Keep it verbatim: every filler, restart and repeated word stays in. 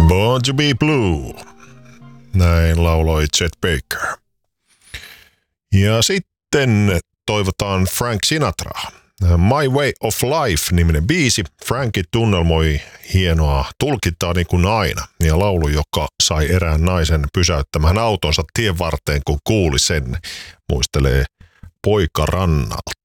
Born to be Blue. Näin lauloi Chet Baker. Ja sitten toivotaan Frank Sinatraa. My Way of Life-niminen biisi. Franki tunnelmoi hienoa tulkintaa niin kuin aina. Ja laulu, joka sai erään naisen pysäyttämään autonsa tien varteen, kun kuuli sen. Muistelee poika rannalta.